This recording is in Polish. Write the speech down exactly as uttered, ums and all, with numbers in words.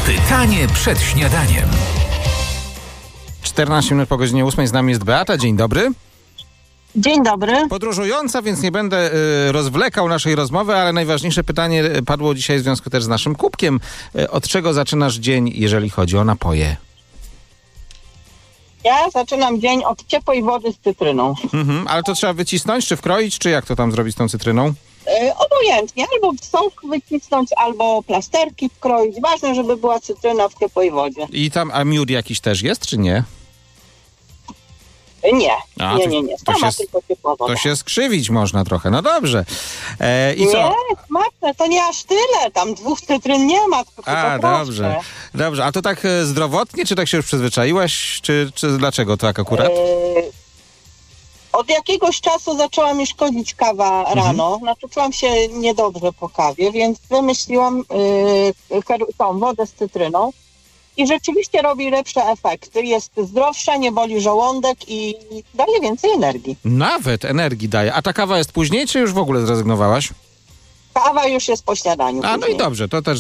Pytanie przed śniadaniem. czternaście minut po godzinie ósmej. Z nami jest Beata. Dzień dobry. Dzień dobry. Podróżująca, więc nie będę y, rozwlekał naszej rozmowy, ale najważniejsze pytanie padło dzisiaj w związku też z naszym kubkiem. Y, od czego zaczynasz dzień, jeżeli chodzi o napoje? Ja zaczynam dzień od ciepłej wody z cytryną. Mhm, ale to trzeba wycisnąć, czy wkroić, czy jak to tam zrobić z tą cytryną? Yy, obojętnie, albo sok wycisnąć, albo plasterki wkroić. Ważne, żeby była cytryna w ciepłej wodzie. I tam, a miód jakiś też jest, czy nie? Yy, nie, A, nie, to- nie, nie. to Sama się- tylko ciepła woda. To się skrzywić można trochę. No dobrze. E, I co? Nie, smaczne, to nie aż tyle. Tam dwóch cytryn nie ma, tylko A, troszkę. dobrze. Dobrze, a to tak e, zdrowotnie, czy tak się już przyzwyczaiłaś, czy, czy dlaczego tak akurat? Yy, od jakiegoś czasu zaczęła mi szkodzić kawa rano. Znaczy czułam się niedobrze po kawie, więc wymyśliłam yy, her- tą wodę z cytryną. I rzeczywiście robi lepsze efekty. Jest zdrowsza, nie boli żołądek i daje więcej energii. Nawet energii daje. A ta kawa jest później, czy już w ogóle zrezygnowałaś? Kawa już jest po śniadaniu. A, no i później. dobrze, to też